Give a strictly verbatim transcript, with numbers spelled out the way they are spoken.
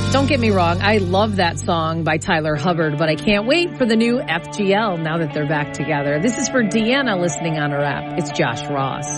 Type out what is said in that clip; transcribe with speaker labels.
Speaker 1: Don't get me wrong, I love that song by Tyler Hubbard, but I can't wait for the new F G L now that they're back together. This is for Deanna listening on her app. It's Josh Ross.